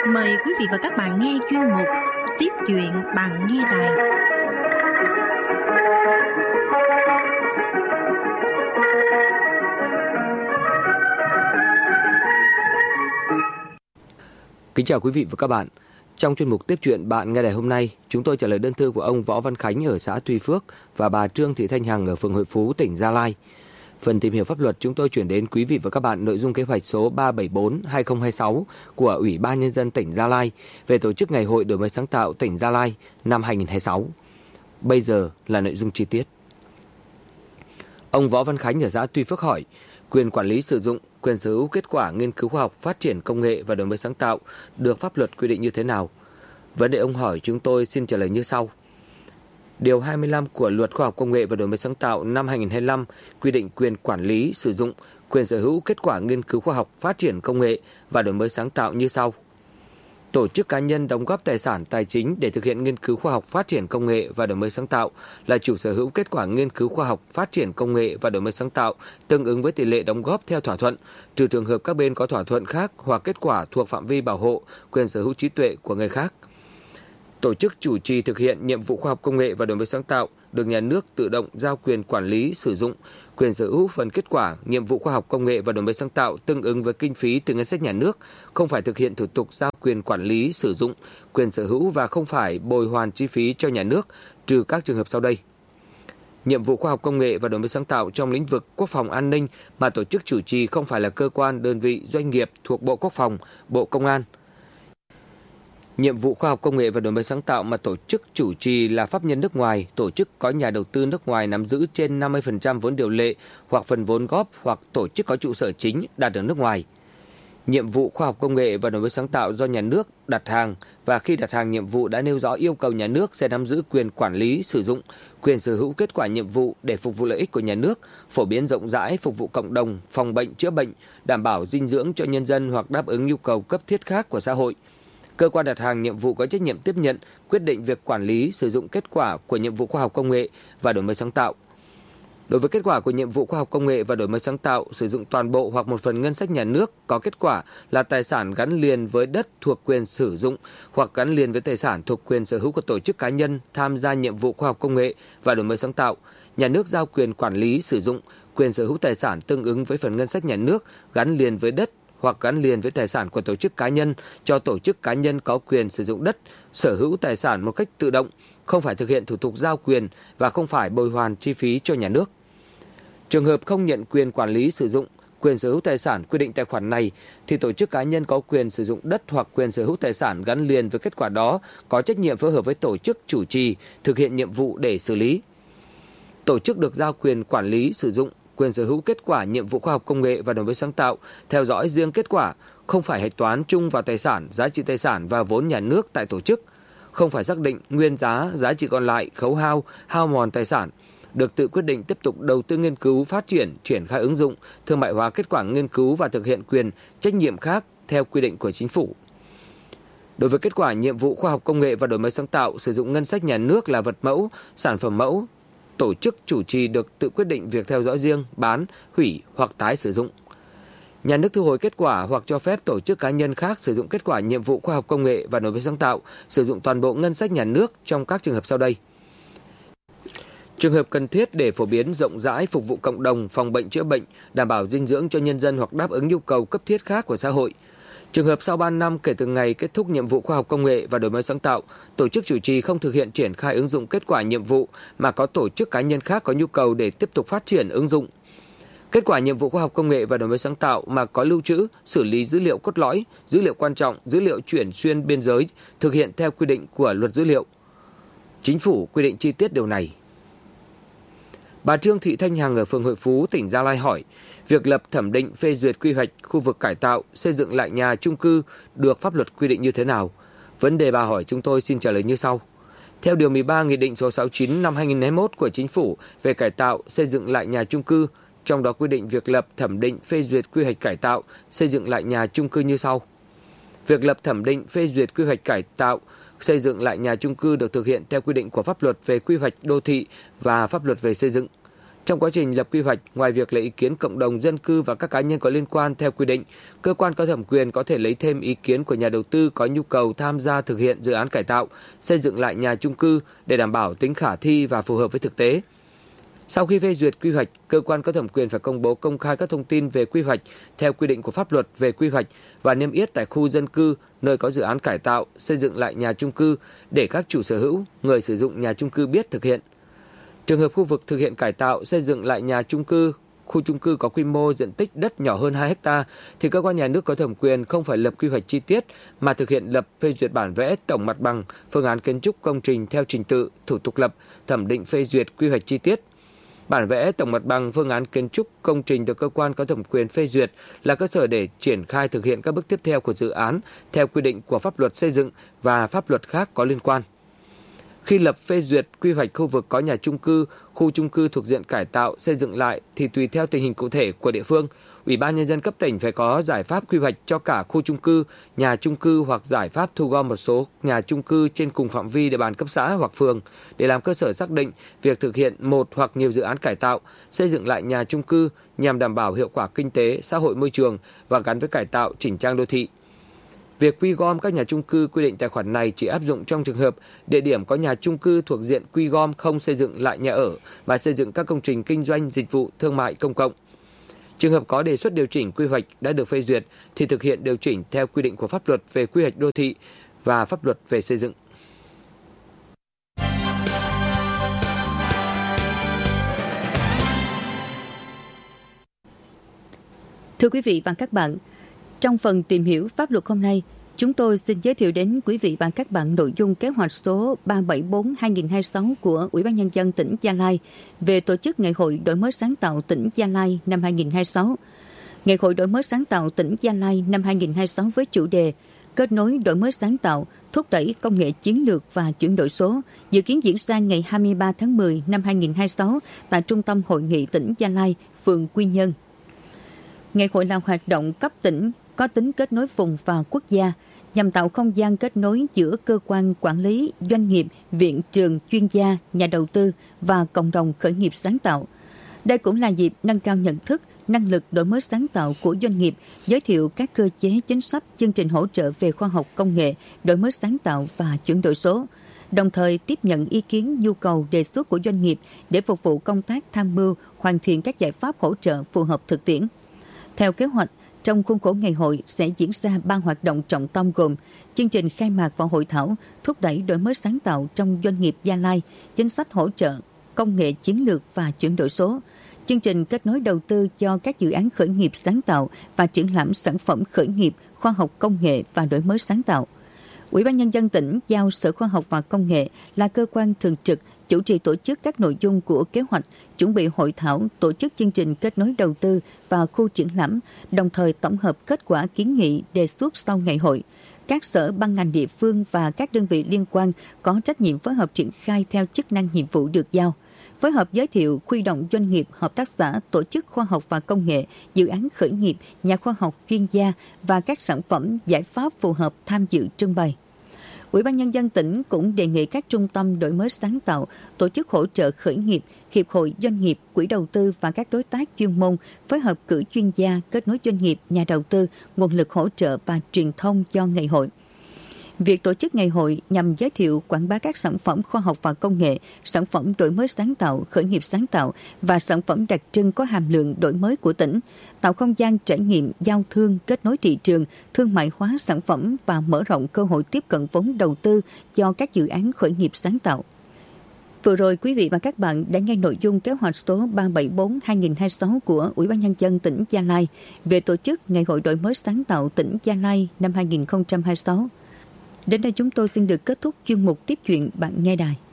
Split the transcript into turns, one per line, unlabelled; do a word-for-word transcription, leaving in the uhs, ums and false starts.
Mời quý vị và các bạn nghe chuyên mục Tiếp chuyện bạn nghe đài.
Kính chào quý vị và các bạn. Trong chuyên mục Tiếp chuyện bạn nghe đài hôm nay, chúng tôi trả lời đơn thư của ông Võ Văn Khánh ở xã Tuy Phước và bà Trương Thị Thanh Hằng ở phường Hội Phú, tỉnh Gia Lai. Phần tìm hiểu pháp luật, chúng tôi chuyển đến quý vị và các bạn nội dung kế hoạch số ba bảy bốn hai không hai sáu của Ủy ban Nhân dân tỉnh Gia Lai về tổ chức Ngày hội đổi mới sáng tạo tỉnh Gia Lai năm hai không hai sáu. Bây giờ là nội dung chi tiết. Ông Võ Văn Khánh ở xã Tuy Phước hỏi, quyền quản lý sử dụng, quyền sở hữu kết quả nghiên cứu khoa học, phát triển công nghệ và đổi mới sáng tạo được pháp luật quy định như thế nào? Vấn đề ông hỏi chúng tôi xin trả lời như sau. Điều hai mươi lăm của Luật Khoa học Công nghệ và Đổi mới sáng tạo năm hai không hai lăm quy định quyền quản lý, sử dụng, quyền sở hữu kết quả nghiên cứu khoa học, phát triển công nghệ và đổi mới sáng tạo như sau. Tổ chức cá nhân đóng góp tài sản tài chính để thực hiện nghiên cứu khoa học, phát triển công nghệ và đổi mới sáng tạo là chủ sở hữu kết quả nghiên cứu khoa học, phát triển công nghệ và đổi mới sáng tạo tương ứng với tỷ lệ đóng góp theo thỏa thuận, trừ trường hợp các bên có thỏa thuận khác hoặc kết quả thuộc phạm vi bảo hộ quyền sở hữu trí tuệ của người khác. Tổ chức chủ trì thực hiện nhiệm vụ khoa học công nghệ và đổi mới sáng tạo được nhà nước tự động giao quyền quản lý, sử dụng, quyền sở hữu phần kết quả nhiệm vụ khoa học công nghệ và đổi mới sáng tạo tương ứng với kinh phí từ ngân sách nhà nước, không phải thực hiện thủ tục giao quyền quản lý, sử dụng, quyền sở hữu và không phải bồi hoàn chi phí cho nhà nước, trừ các trường hợp sau đây. Nhiệm vụ khoa học công nghệ và đổi mới sáng tạo trong lĩnh vực quốc phòng an ninh mà tổ chức chủ trì không phải là cơ quan, đơn vị, doanh nghiệp thuộc Bộ Quốc phòng, Bộ Công an. Nhiệm vụ khoa học công nghệ và đổi mới sáng tạo mà tổ chức chủ trì là pháp nhân nước ngoài, tổ chức có nhà đầu tư nước ngoài nắm giữ trên năm mươi phần trăm vốn điều lệ hoặc phần vốn góp hoặc tổ chức có trụ sở chính đặt ở nước ngoài. Nhiệm vụ khoa học công nghệ và đổi mới sáng tạo do nhà nước đặt hàng và khi đặt hàng nhiệm vụ đã nêu rõ yêu cầu nhà nước sẽ nắm giữ quyền quản lý, sử dụng, quyền sở hữu kết quả nhiệm vụ để phục vụ lợi ích của nhà nước, phổ biến rộng rãi, phục vụ cộng đồng, phòng bệnh, chữa bệnh, đảm bảo dinh dưỡng cho nhân dân hoặc đáp ứng nhu cầu cấp thiết khác của xã hội. Cơ quan đặt hàng nhiệm vụ có trách nhiệm tiếp nhận, quyết định việc quản lý, sử dụng kết quả của nhiệm vụ khoa học công nghệ và đổi mới sáng tạo. Đối với kết quả của nhiệm vụ khoa học công nghệ và đổi mới sáng tạo, sử dụng toàn bộ hoặc một phần ngân sách nhà nước có kết quả là tài sản gắn liền với đất thuộc quyền sử dụng hoặc gắn liền với tài sản thuộc quyền sở hữu của tổ chức cá nhân tham gia nhiệm vụ khoa học công nghệ và đổi mới sáng tạo, nhà nước giao quyền quản lý, sử dụng, quyền sở hữu tài sản tương ứng với phần ngân sách nhà nước gắn liền với đất hoặc gắn liền với tài sản của tổ chức cá nhân cho tổ chức cá nhân có quyền sử dụng đất, sở hữu tài sản một cách tự động, không phải thực hiện thủ tục giao quyền và không phải bồi hoàn chi phí cho nhà nước. Trường hợp không nhận quyền quản lý sử dụng, quyền sở hữu tài sản quy định tại khoản này thì tổ chức cá nhân có quyền sử dụng đất hoặc quyền sở hữu tài sản gắn liền với kết quả đó có trách nhiệm phối hợp với tổ chức chủ trì thực hiện nhiệm vụ để xử lý. Tổ chức được giao quyền quản lý sử dụng, quyền sở hữu kết quả nhiệm vụ khoa học công nghệ và đổi mới sáng tạo, theo dõi riêng kết quả, không phải hạch toán chung vào tài sản, giá trị tài sản và vốn nhà nước tại tổ chức, không phải xác định nguyên giá, giá trị còn lại, khấu hao, hao mòn tài sản, được tự quyết định tiếp tục đầu tư nghiên cứu, phát triển, triển khai ứng dụng, thương mại hóa kết quả nghiên cứu và thực hiện quyền, trách nhiệm khác theo quy định của chính phủ. Đối với kết quả nhiệm vụ khoa học công nghệ và đổi mới sáng tạo, sử dụng ngân sách nhà nước là vật mẫu, sản phẩm mẫu, tổ chức chủ trì được tự quyết định việc theo dõi riêng, bán, hủy hoặc tái sử dụng. Nhà nước thu hồi kết quả hoặc cho phép tổ chức cá nhân khác sử dụng kết quả nhiệm vụ khoa học công nghệ và đổi mới sáng tạo, sử dụng toàn bộ ngân sách nhà nước trong các trường hợp sau đây. Trường hợp cần thiết để phổ biến rộng rãi, phục vụ cộng đồng, phòng bệnh chữa bệnh, đảm bảo dinh dưỡng cho nhân dân hoặc đáp ứng nhu cầu cấp thiết khác của xã hội. Trường hợp sau ba năm kể từ ngày kết thúc nhiệm vụ khoa học công nghệ và đổi mới sáng tạo, tổ chức chủ trì không thực hiện triển khai ứng dụng kết quả nhiệm vụ mà có tổ chức cá nhân khác có nhu cầu để tiếp tục phát triển ứng dụng. Kết quả nhiệm vụ khoa học công nghệ và đổi mới sáng tạo mà có lưu trữ, xử lý dữ liệu cốt lõi, dữ liệu quan trọng, dữ liệu chuyển xuyên biên giới, thực hiện theo quy định của Luật Dữ liệu. Chính phủ quy định chi tiết điều này. Bà Trương Thị Thanh Hằng ở phường Hội Phú, tỉnh Gia Lai hỏi, việc lập thẩm định phê duyệt quy hoạch khu vực cải tạo, xây dựng lại nhà chung cư được pháp luật quy định như thế nào? Vấn đề bà hỏi chúng tôi xin trả lời như sau. Theo Điều mười ba Nghị định số sáu mươi chín năm hai nghìn không trăm hai mươi mốt của Chính phủ về cải tạo, xây dựng lại nhà chung cư, trong đó quy định việc lập thẩm định phê duyệt quy hoạch cải tạo, xây dựng lại nhà chung cư như sau. Việc lập thẩm định phê duyệt quy hoạch cải tạo, xây dựng lại nhà chung cư được thực hiện theo quy định của pháp luật về quy hoạch đô thị và pháp luật về xây dựng. Trong quá trình lập quy hoạch, ngoài việc lấy ý kiến cộng đồng dân cư và các cá nhân có liên quan theo quy định, cơ quan có thẩm quyền có thể lấy thêm ý kiến của nhà đầu tư có nhu cầu tham gia thực hiện dự án cải tạo, xây dựng lại nhà chung cư để đảm bảo tính khả thi và phù hợp với thực tế. Sau khi phê duyệt quy hoạch, cơ quan có thẩm quyền phải công bố công khai các thông tin về quy hoạch theo quy định của pháp luật về quy hoạch và niêm yết tại khu dân cư nơi có dự án cải tạo, xây dựng lại nhà chung cư để các chủ sở hữu, người sử dụng nhà chung cư biết thực hiện. Trường hợp khu vực thực hiện cải tạo, xây dựng lại nhà chung cư, khu chung cư có quy mô diện tích đất nhỏ hơn hai héc ta thì cơ quan nhà nước có thẩm quyền không phải lập quy hoạch chi tiết mà thực hiện lập phê duyệt bản vẽ tổng mặt bằng, phương án kiến trúc công trình theo trình tự, thủ tục lập, thẩm định phê duyệt quy hoạch chi tiết. Bản vẽ tổng mặt bằng, phương án kiến trúc công trình được cơ quan có thẩm quyền phê duyệt là cơ sở để triển khai thực hiện các bước tiếp theo của dự án theo quy định của pháp luật xây dựng và pháp luật khác có liên quan. Khi lập phê duyệt quy hoạch khu vực có nhà chung cư, khu chung cư thuộc diện cải tạo, xây dựng lại thì tùy theo tình hình cụ thể của địa phương, Ủy ban Nhân dân cấp tỉnh phải có giải pháp quy hoạch cho cả khu chung cư, nhà chung cư hoặc giải pháp thu gom một số nhà chung cư trên cùng phạm vi địa bàn cấp xã hoặc phường để làm cơ sở xác định việc thực hiện một hoặc nhiều dự án cải tạo, xây dựng lại nhà chung cư nhằm đảm bảo hiệu quả kinh tế, xã hội, môi trường và gắn với cải tạo, chỉnh trang đô thị. Việc quy gom các nhà chung cư quy định tại khoản này chỉ áp dụng trong trường hợp địa điểm có nhà chung cư thuộc diện quy gom không xây dựng lại nhà ở và xây dựng các công trình kinh doanh, dịch vụ, thương mại công cộng. Trường hợp có đề xuất điều chỉnh quy hoạch đã được phê duyệt thì thực hiện điều chỉnh theo quy định của pháp luật về quy hoạch đô thị và pháp luật về xây dựng.
Thưa quý vị và các bạn, trong phần tìm hiểu pháp luật hôm nay, chúng tôi xin giới thiệu đến quý vị và các bạn nội dung kế hoạch số ba trăm bảy mươi tư trên hai nghìn không trăm hai mươi sáu của Ủy ban Nhân dân tỉnh Gia Lai về tổ chức Ngày hội đổi mới sáng tạo tỉnh Gia Lai năm hai nghìn không trăm hai mươi sáu. Ngày hội đổi mới sáng tạo tỉnh Gia Lai năm hai nghìn không trăm hai mươi sáu với chủ đề Kết nối đổi mới sáng tạo, thúc đẩy công nghệ chiến lược và chuyển đổi số, dự kiến diễn ra ngày hai mươi ba tháng mười năm hai nghìn không trăm hai mươi sáu tại Trung tâm Hội nghị tỉnh Gia Lai, phường Quy Nhơn. Ngày hội là hoạt động cấp tỉnh có tính kết nối vùng và quốc gia, nhằm tạo không gian kết nối giữa cơ quan quản lý, doanh nghiệp, viện trường, chuyên gia, nhà đầu tư và cộng đồng khởi nghiệp sáng tạo. Đây cũng là dịp nâng cao nhận thức, năng lực đổi mới sáng tạo của doanh nghiệp, giới thiệu các cơ chế chính sách, chương trình hỗ trợ về khoa học công nghệ, đổi mới sáng tạo và chuyển đổi số, đồng thời tiếp nhận ý kiến, nhu cầu, đề xuất của doanh nghiệp để phục vụ công tác tham mưu, hoàn thiện các giải pháp hỗ trợ phù hợp thực tiễn. Theo kế hoạch, trong khuôn khổ ngày hội sẽ diễn ra ba hoạt động trọng tâm gồm chương trình khai mạc và hội thảo thúc đẩy đổi mới sáng tạo trong doanh nghiệp Gia Lai, chính sách hỗ trợ, công nghệ chiến lược và chuyển đổi số, chương trình kết nối đầu tư cho các dự án khởi nghiệp sáng tạo và triển lãm sản phẩm khởi nghiệp, khoa học công nghệ và đổi mới sáng tạo. Ủy ban Nhân dân tỉnh giao Sở Khoa học và Công nghệ là cơ quan thường trực chủ trì tổ chức các nội dung của kế hoạch, chuẩn bị hội thảo, tổ chức chương trình kết nối đầu tư và khu triển lãm, đồng thời tổng hợp kết quả kiến nghị đề xuất sau ngày hội. Các sở ban ngành địa phương và các đơn vị liên quan có trách nhiệm phối hợp triển khai theo chức năng nhiệm vụ được giao. Phối hợp giới thiệu, huy động doanh nghiệp, hợp tác xã, tổ chức khoa học và công nghệ, dự án khởi nghiệp, nhà khoa học chuyên gia và các sản phẩm, giải pháp phù hợp tham dự trưng bày. Ủy ban Nhân dân tỉnh cũng đề nghị các trung tâm đổi mới sáng tạo, tổ chức hỗ trợ khởi nghiệp, hiệp hội doanh nghiệp, quỹ đầu tư và các đối tác chuyên môn phối hợp cử chuyên gia, kết nối doanh nghiệp, nhà đầu tư, nguồn lực hỗ trợ và truyền thông cho ngày hội. Việc tổ chức ngày hội nhằm giới thiệu quảng bá các sản phẩm khoa học và công nghệ, sản phẩm đổi mới sáng tạo, khởi nghiệp sáng tạo và sản phẩm đặc trưng có hàm lượng đổi mới của tỉnh, tạo không gian trải nghiệm, giao thương, kết nối thị trường, thương mại hóa sản phẩm và mở rộng cơ hội tiếp cận vốn đầu tư cho các dự án khởi nghiệp sáng tạo. Vừa rồi, quý vị và các bạn đã nghe nội dung kế hoạch số ba trăm bảy mươi tư trên hai nghìn không trăm hai mươi sáu của Ủy ban Nhân dân tỉnh Gia Lai về tổ chức Ngày hội đổi mới sáng tạo tỉnh Gia Lai năm hai nghìn không trăm hai mươi sáu. Đến đây chúng tôi xin được kết thúc chuyên mục Tiếp chuyện bạn nghe đài.